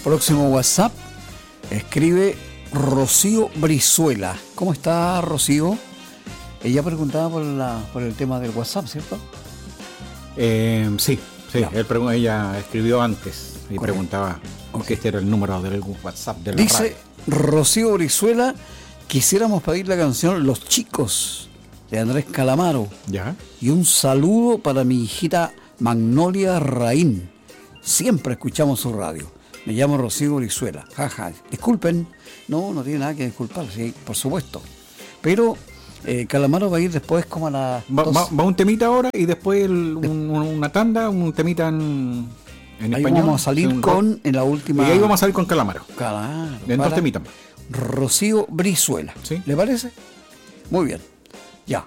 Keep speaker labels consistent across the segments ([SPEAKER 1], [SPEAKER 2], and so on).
[SPEAKER 1] Próximo WhatsApp, escribe Rocío Brizuela. ¿Cómo está, Rocío? Ella preguntaba por el tema del WhatsApp, ¿cierto?
[SPEAKER 2] Sí. Ella escribió antes y
[SPEAKER 1] Correcto.
[SPEAKER 2] Preguntaba que este era el número del WhatsApp de la
[SPEAKER 1] Dice
[SPEAKER 2] radio.
[SPEAKER 1] Rocío Brizuela, quisiéramos pedir la canción Los Chicos de Andrés Calamaro.
[SPEAKER 2] ¿Ya?
[SPEAKER 1] Y un saludo para mi hijita Magnolia Raín. Siempre escuchamos su radio. Me llamo Rocío Brizuela. Jaja. Disculpen. No tiene nada que disculpar, sí, por supuesto. Pero Calamaro va a ir después como a la...
[SPEAKER 2] Va un temita ahora y después una tanda, un temita en
[SPEAKER 1] ahí
[SPEAKER 2] español.
[SPEAKER 1] vamos a salir con en la última...
[SPEAKER 2] Y ahí vamos a salir con Calamaro.
[SPEAKER 1] Claro,
[SPEAKER 2] En dos temitas más.
[SPEAKER 1] Rocío Brizuela.
[SPEAKER 2] Sí.
[SPEAKER 1] ¿Le parece? Muy bien. Ya.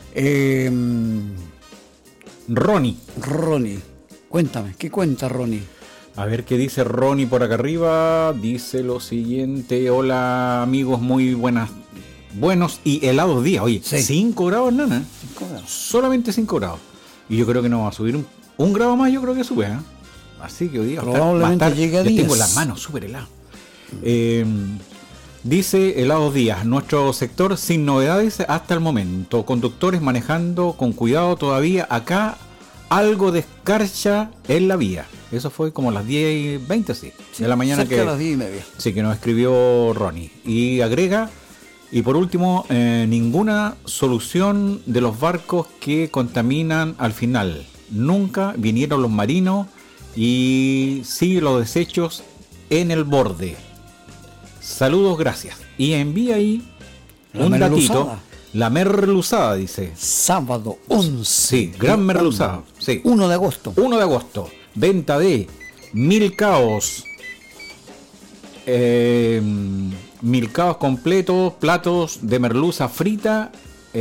[SPEAKER 2] Ronnie.
[SPEAKER 1] Cuéntame, ¿qué cuenta Ronnie?
[SPEAKER 2] A ver qué dice Ronnie por acá arriba. Dice lo siguiente: hola amigos, muy buenos y helados días. Oye,
[SPEAKER 1] Sí.
[SPEAKER 2] 5 grados, nana.
[SPEAKER 1] 5 grados.
[SPEAKER 2] Solamente 5 grados. Y yo creo que no va a subir un grado más, yo creo que sube, ¿eh? Así que hoy día
[SPEAKER 1] Probablemente llegue a
[SPEAKER 2] yo
[SPEAKER 1] 10.
[SPEAKER 2] tengo las manos súper heladas. Dice helados días, nuestro sector sin novedades hasta el momento. Conductores manejando con cuidado todavía. Acá algo de escarcha en la vía. Eso fue como a las 10:20, sí, de la mañana,
[SPEAKER 1] cerca
[SPEAKER 2] que
[SPEAKER 1] a las 10:30.
[SPEAKER 2] sí, que nos escribió Ronnie. Y agrega, y por último, ninguna solución de los barcos que contaminan al final. Nunca vinieron los marinos y sigue los desechos en el borde. Saludos, gracias. Y envía ahí un datito. La merluzada, dice.
[SPEAKER 1] Sábado 11.
[SPEAKER 2] Sí, gran merluzada. Sí.
[SPEAKER 1] 1 de agosto.
[SPEAKER 2] 1 de agosto. Venta de milcaos. Milcaos completos, platos de merluza frita,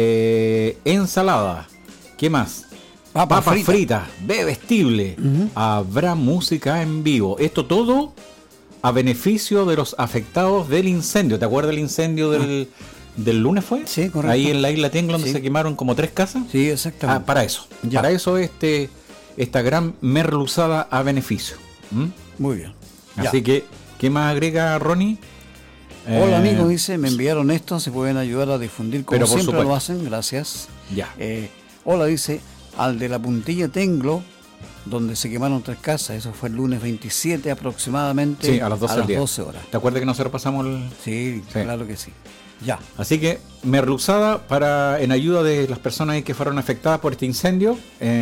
[SPEAKER 2] ensalada. ¿Qué más? Papas fritas, bebestible. Habrá música en vivo. Esto todo a beneficio de los afectados del incendio. ¿Te acuerdas del incendio del lunes fue?
[SPEAKER 1] Sí, correcto.
[SPEAKER 2] Ahí en la isla Tenglo, donde
[SPEAKER 1] Sí.
[SPEAKER 2] se quemaron como 3 casas.
[SPEAKER 1] Sí, exactamente.
[SPEAKER 2] Para eso.
[SPEAKER 1] Ya.
[SPEAKER 2] Para eso esta gran merluzada a beneficio.
[SPEAKER 1] Muy bien.
[SPEAKER 2] Así que, ¿qué más agrega Ronnie?
[SPEAKER 1] Hola amigos, dice, me enviaron esto, se pueden ayudar a difundir como
[SPEAKER 2] Pero por
[SPEAKER 1] siempre
[SPEAKER 2] supuesto.
[SPEAKER 1] lo hacen, gracias.
[SPEAKER 2] Ya.
[SPEAKER 1] Hola, dice, al de la Puntilla Tenglo, donde se quemaron 3 casas, eso fue el lunes 27 aproximadamente.
[SPEAKER 2] Sí, a las 12 del día.
[SPEAKER 1] 12 horas.
[SPEAKER 2] ¿Te acuerdas que nosotros pasamos el...?
[SPEAKER 1] Sí,
[SPEAKER 2] Sí.
[SPEAKER 1] claro que sí. Ya.
[SPEAKER 2] Así que merluzada en ayuda de las personas ahí que fueron afectadas por este incendio.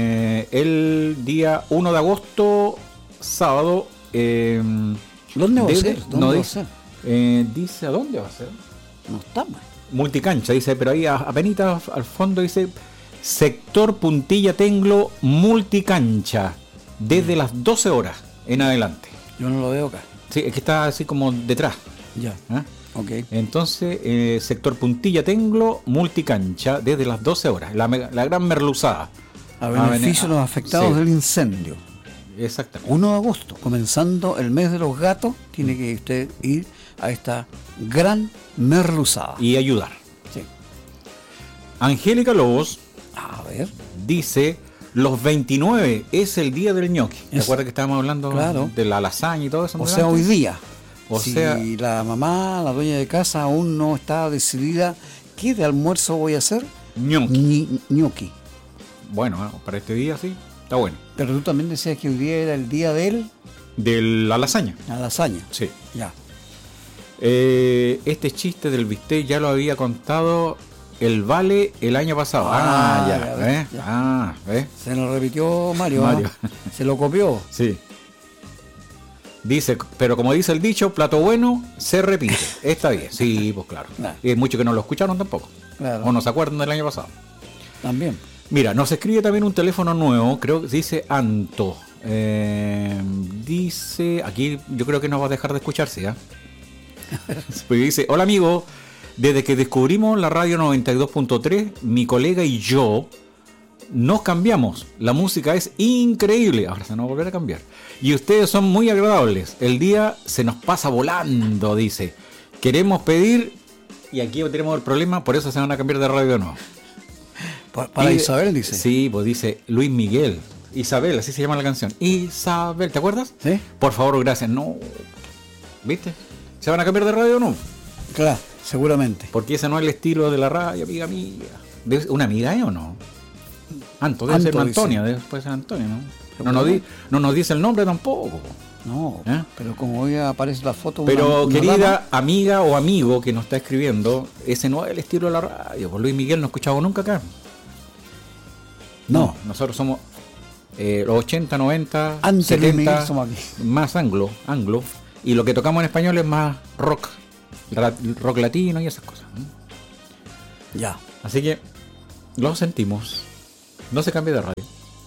[SPEAKER 2] El día 1 de agosto, sábado.
[SPEAKER 1] ¿Dónde va a ser? ¿Dónde
[SPEAKER 2] no
[SPEAKER 1] va a
[SPEAKER 2] dice,
[SPEAKER 1] ser?
[SPEAKER 2] dice, ¿a dónde va a ser?
[SPEAKER 1] No está mal.
[SPEAKER 2] Multicancha, dice, pero ahí apenas al fondo dice sector Puntilla Tenglo multicancha desde las 12 horas en adelante.
[SPEAKER 1] Yo no lo veo acá.
[SPEAKER 2] Sí, es que está así como detrás.
[SPEAKER 1] Ya.
[SPEAKER 2] ¿Ah?
[SPEAKER 1] Ok.
[SPEAKER 2] Entonces, sector Puntilla Tenglo multicancha desde las 12 horas. La gran merluzada.
[SPEAKER 1] A beneficio de los afectados
[SPEAKER 2] sí.
[SPEAKER 1] del incendio.
[SPEAKER 2] Exactamente.
[SPEAKER 1] 1 de agosto, comenzando el mes de los gatos, tiene que usted ir a esta gran merluzada.
[SPEAKER 2] Y ayudar.
[SPEAKER 1] Sí.
[SPEAKER 2] Angélica Lobos
[SPEAKER 1] A ver.
[SPEAKER 2] dice: los 29 es el día del ñoqui. ¿Te
[SPEAKER 1] Es-
[SPEAKER 2] acuerdas que estábamos hablando
[SPEAKER 1] Claro.
[SPEAKER 2] de la lasaña y todo eso?
[SPEAKER 1] O sea, hoy día.
[SPEAKER 2] O
[SPEAKER 1] si
[SPEAKER 2] sea-
[SPEAKER 1] la mamá, la dueña de casa, aún no está decidida qué de almuerzo voy a hacer,
[SPEAKER 2] ñoqui.
[SPEAKER 1] ñoqui.
[SPEAKER 2] Bueno, para este día sí, está bueno.
[SPEAKER 1] Pero tú también decías que hoy día era el día de
[SPEAKER 2] De la lasaña.
[SPEAKER 1] la lasaña.
[SPEAKER 2] Sí.
[SPEAKER 1] Ya.
[SPEAKER 2] Este chiste del bistec ya lo había contado el Vale el año pasado.
[SPEAKER 1] Ya ves,
[SPEAKER 2] ¿ves?
[SPEAKER 1] Se lo repitió Mario.
[SPEAKER 2] Mario.
[SPEAKER 1] ¿Ah? Se lo copió.
[SPEAKER 2] Sí. Dice, pero como dice el dicho, plato bueno se repite. Está bien. Sí, pues claro.
[SPEAKER 1] Nah.
[SPEAKER 2] Y hay muchos que no lo escucharon tampoco.
[SPEAKER 1] Claro.
[SPEAKER 2] O no se acuerdan del año pasado.
[SPEAKER 1] También.
[SPEAKER 2] Mira, nos escribe también un teléfono nuevo, creo que dice Anto. Dice, aquí yo creo que no va a dejar de escucharse, ¿ya? Pues dice, hola amigo, desde que descubrimos la radio 92.3, mi colega y yo nos cambiamos. La música es increíble. Ahora se nos va a volver a cambiar. Y ustedes son muy agradables. El día se nos pasa volando, dice. Queremos pedir, y aquí tenemos el problema, por eso se van a cambiar de radio de nuevo.
[SPEAKER 1] Para Isabel, dice.
[SPEAKER 2] Sí, pues dice Luis Miguel. Isabel, así se llama la canción. Isabel, ¿te acuerdas?
[SPEAKER 1] Sí.
[SPEAKER 2] Por favor, gracias. No, ¿Viste? ¿Se van a cambiar de radio o no?
[SPEAKER 1] Claro, seguramente.
[SPEAKER 2] Porque ese no es el estilo de la radio, amiga mía. ¿Una amiga o no? Debe ser Antonia, puede ser Antonia, ¿no? No nos dice el nombre tampoco.
[SPEAKER 1] No, pero como hoy aparece la foto.
[SPEAKER 2] Pero querida amiga o amigo que nos está escribiendo, ese no es el estilo de la radio. Pues Luis Miguel no escuchaba nunca acá. No, nosotros somos los 80, 90,
[SPEAKER 1] antes
[SPEAKER 2] 70,
[SPEAKER 1] somos aquí.
[SPEAKER 2] Más anglo. Y lo que tocamos en español es más rock latino y esas cosas.
[SPEAKER 1] Ya.
[SPEAKER 2] Así que lo sentimos. No se cambie de radio.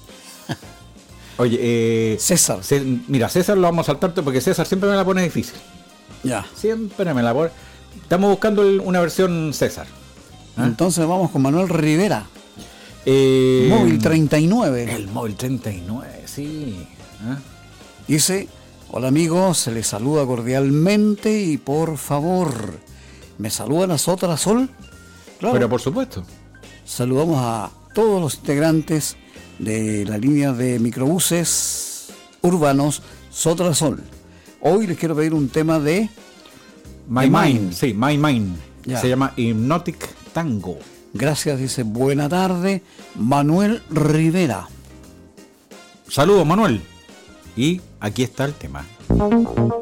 [SPEAKER 2] Oye,
[SPEAKER 1] César.
[SPEAKER 2] Mira, César lo vamos a saltar porque César siempre me la pone difícil.
[SPEAKER 1] Ya.
[SPEAKER 2] Siempre me la pone. Estamos buscando una versión César.
[SPEAKER 1] Entonces vamos con Manuel Rivera. Móvil 39.
[SPEAKER 2] El móvil 39, sí.
[SPEAKER 1] Dice: hola amigos, se les saluda cordialmente y por favor, ¿me saludan a Sota Sol?
[SPEAKER 2] Claro. Pero por supuesto.
[SPEAKER 1] Saludamos a todos los integrantes de la línea de microbuses urbanos Sota Sol. Hoy les quiero pedir un tema de
[SPEAKER 2] My Mind. Sí, My Mind.
[SPEAKER 1] Ya.
[SPEAKER 2] Se llama Hypnotic Tango.
[SPEAKER 1] Gracias, dice, buena tarde, Manuel Rivera.
[SPEAKER 2] Saludos, Manuel. Y aquí está el tema.